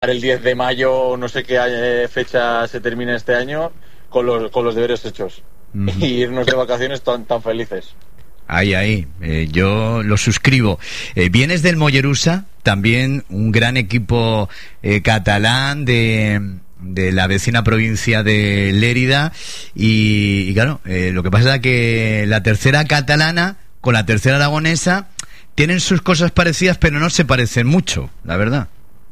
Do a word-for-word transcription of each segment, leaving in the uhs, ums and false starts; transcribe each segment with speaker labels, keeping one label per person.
Speaker 1: llegar el diez de mayo, no sé qué fecha se termina este año, con los, con los deberes hechos. Uh-huh. Y irnos de vacaciones tan, tan felices.
Speaker 2: Ahí, ahí, eh, yo lo suscribo. Eh, vienes del Mollerusa, también un gran equipo eh, catalán de, de la vecina provincia de Lérida, y, y claro, eh, lo que pasa es que la tercera catalana con la tercera aragonesa tienen sus cosas parecidas, pero no se parecen mucho, la verdad.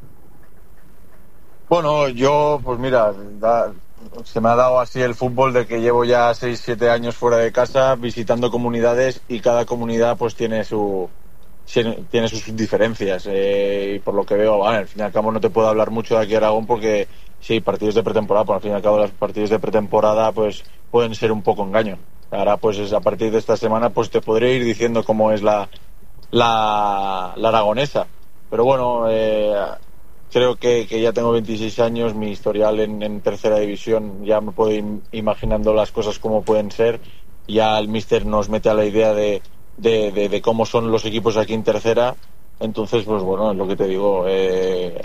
Speaker 1: Bueno, yo, pues mira, da... se me ha dado así el fútbol de que llevo ya seis siete años fuera de casa visitando comunidades, y cada comunidad pues tiene su tiene sus diferencias, eh, y por lo que veo, bueno, al fin y al cabo no te puedo hablar mucho de aquí a Aragón porque sí, partidos de pretemporada, pero al fin y al cabo los partidos de pretemporada pues pueden ser un poco engaño. Ahora pues es a partir de esta semana pues te podré ir diciendo cómo es la la, la aragonesa, pero bueno, eh, creo que, que ya tengo veintiséis años, mi historial en, en tercera división, ya me puedo ir imaginando las cosas como pueden ser. Ya el míster nos mete a la idea de, de, de, de cómo son los equipos aquí en tercera. Entonces, pues bueno, es lo que te digo. Eh,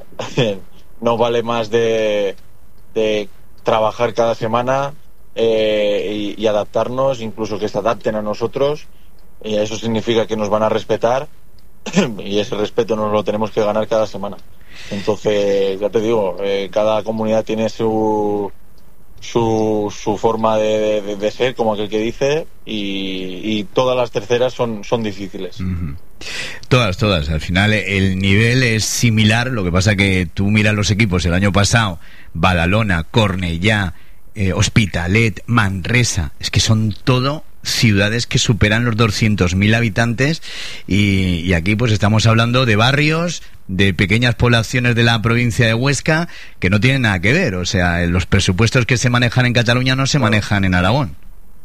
Speaker 1: no vale más de, de trabajar cada semana eh, y, y adaptarnos, incluso que se adapten a nosotros. Y eso significa que nos van a respetar y ese respeto nos lo tenemos que ganar cada semana. Entonces, ya te digo, eh, cada comunidad tiene su su, su forma de, de, de ser, como aquel que dice, y, y todas las terceras son, son difíciles.
Speaker 2: Uh-huh. Todas, todas. Al final el nivel es similar, lo que pasa que tú miras los equipos el año pasado, Badalona, Cornellá, eh, Hospitalet, Manresa, es que son todo ciudades que superan los doscientos mil habitantes, y, y aquí pues estamos hablando de barrios, de pequeñas poblaciones de la provincia de Huesca que no tienen nada que ver. O sea, los presupuestos que se manejan en Cataluña no se manejan en Aragón.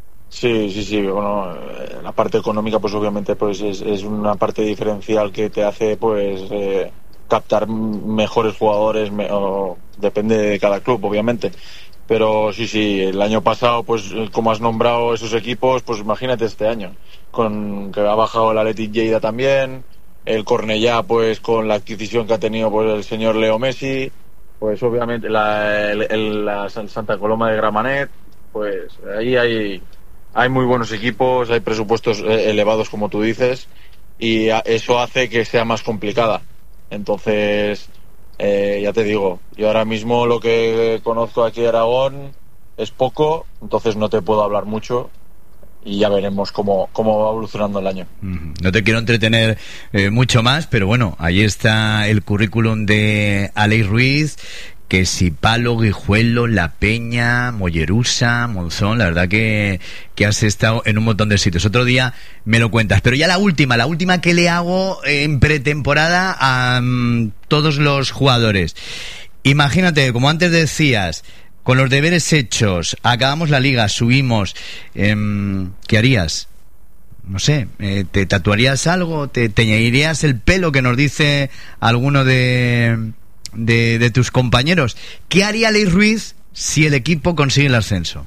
Speaker 1: Sí, sí, sí. Bueno, la parte económica pues obviamente pues es, es una parte diferencial que te hace pues eh, captar mejores jugadores, me, o, depende de cada club obviamente. Pero sí, sí, el año pasado, pues como has nombrado esos equipos, pues imagínate este año, con que ha bajado el Athletic Lleida también, el Cornellá, pues con la adquisición que ha tenido pues el señor Leo Messi, pues obviamente la, el, el, la Santa Coloma de Gramenet, pues ahí hay, hay muy buenos equipos, hay presupuestos elevados como tú dices, y eso hace que sea más complicada. Entonces... Eh, ya te digo, yo ahora mismo lo que conozco aquí de Aragón es poco, entonces no te puedo hablar mucho y ya veremos cómo, cómo va evolucionando el año.
Speaker 2: No te quiero entretener eh, mucho más, pero bueno, ahí está el currículum de Aleix Ruiz, que si Palo, Guijuelo, La Peña, Mollerusa, Monzón, la verdad que, que has estado en un montón de sitios. Otro día me lo cuentas. Pero ya la última, la última que le hago en pretemporada a um, todos los jugadores. Imagínate, como antes decías, con los deberes hechos, acabamos la liga, subimos, eh, ¿qué harías? No sé, eh, ¿te tatuarías algo? ¿Te teñirías el pelo, que nos dice alguno de... De, de tus compañeros? ¿Qué haría Aleix Ruiz si el equipo consigue el ascenso?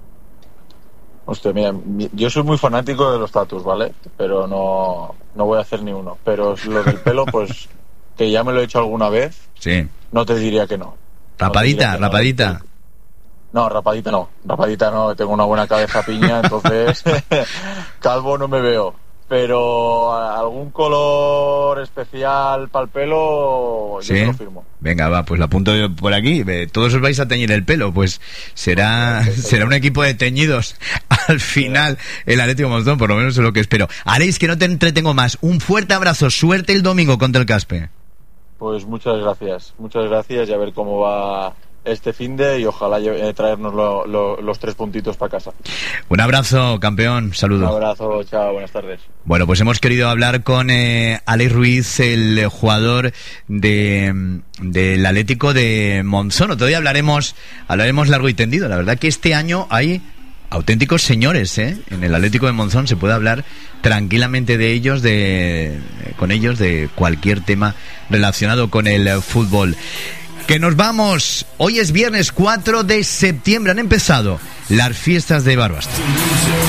Speaker 1: Hostia, mira, yo soy muy fanático de los tatus, ¿vale? Pero no, no voy a hacer ni uno. Pero lo del pelo, pues, que ya me lo he hecho alguna vez,
Speaker 2: sí. No
Speaker 1: te diría que no.
Speaker 2: Rapadita,
Speaker 1: no
Speaker 2: rapadita.
Speaker 1: No. no, rapadita no. Rapadita no, tengo una buena cabeza piña, entonces calvo no me veo. Pero algún color especial para el pelo, yo
Speaker 2: ¿sí?
Speaker 1: lo firmo.
Speaker 2: Venga, va, pues lo apunto yo por aquí. Todos os vais a teñir el pelo, pues será será un equipo de teñidos al final, el Atlético Monzón, por lo menos es lo que espero. Aleix, que no te entretengo más. Un fuerte abrazo, suerte el domingo contra el Caspe.
Speaker 1: Pues muchas gracias, muchas gracias, y a ver cómo va este finde, y ojalá eh, traernos lo, lo, los tres puntitos para casa.
Speaker 2: Un abrazo, campeón, saludos.
Speaker 1: Un abrazo, chao, buenas tardes.
Speaker 2: Bueno, pues hemos querido hablar con eh, Aleix Ruiz, el jugador de del Atlético de Monzón. Otro día hablaremos, hablaremos largo y tendido. La verdad que este año hay auténticos señores, ¿eh? En el Atlético de Monzón se puede hablar tranquilamente de ellos, de con ellos, de cualquier tema relacionado con el fútbol. Que nos vamos. Hoy es viernes cuatro de septiembre. Han empezado las fiestas de Barbastro.